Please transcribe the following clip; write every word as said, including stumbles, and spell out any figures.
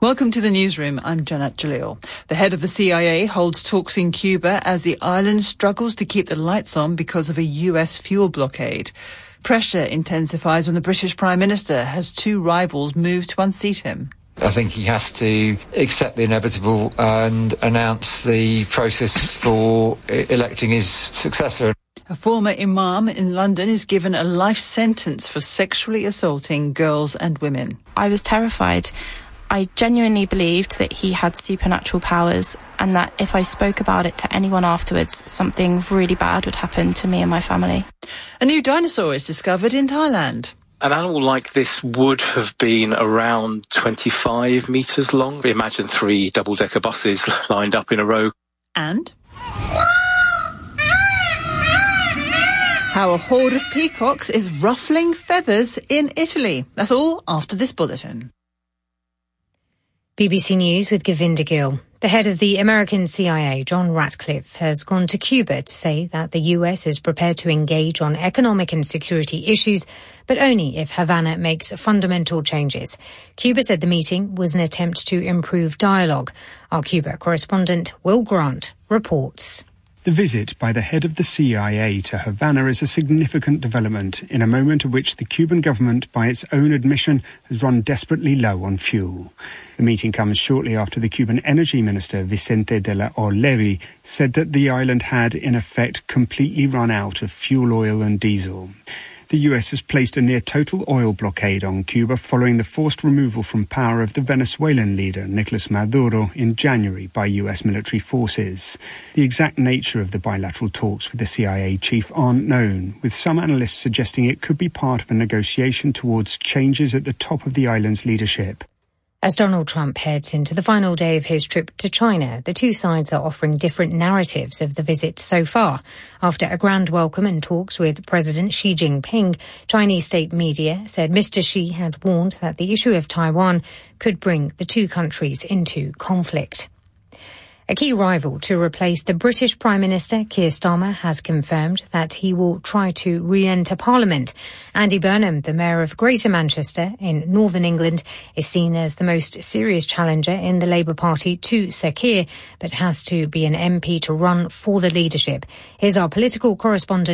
Welcome to the newsroom. I'm Janet Jalil. The head of the C I A holds talks in Cuba as the island struggles to keep the lights on because of a U S fuel blockade. Pressure intensifies when the British Prime Minister has two rivals move to unseat him. I think he has to accept the inevitable and announce the process for electing his successor. A former imam in London is given a life sentence for sexually assaulting girls and women. I was terrified. I genuinely believed that he had supernatural powers and that if I spoke about it to anyone afterwards, something really bad would happen to me and my family. A new dinosaur is discovered in Thailand. An animal like this would have been around twenty-five metres long. Imagine three double-decker buses lined up in a row. And how a horde of peacocks is ruffling feathers in Italy. That's all after this bulletin. B B C News with Govinda Gill. The head of the American C I A, John Ratcliffe, has gone to Cuba to say that the U S is prepared to engage on economic and security issues, but only if Havana makes fundamental changes. Cuba said the meeting was an attempt to improve dialogue. Our Cuba correspondent, Will Grant, reports. The visit by the head of the C I A to Havana is a significant development in a moment at which the Cuban government, by its own admission, has run desperately low on fuel. The meeting comes shortly after the Cuban energy minister, Vicente de la O Levy, said that the island had, in effect, completely run out of fuel oil and diesel. The U S has placed a near-total oil blockade on Cuba following the forced removal from power of the Venezuelan leader, Nicolas Maduro, in January by U S military forces. The exact nature of the bilateral talks with the C I A chief aren't known, with some analysts suggesting it could be part of a negotiation towards changes at the top of the island's leadership. As Donald Trump heads into the final day of his trip to China, the two sides are offering different narratives of the visit so far. After a grand welcome and talks with President Xi Jinping, Chinese state media said Mister Xi had warned that the issue of Taiwan could bring the two countries into conflict. A key rival to replace the British Prime Minister, Keir Starmer, has confirmed that he will try to re-enter Parliament. Andy Burnham, the Mayor of Greater Manchester in Northern England, is seen as the most serious challenger in the Labour Party to Sir Keir, but has to be an M P to run for the leadership. Here's our political correspondent,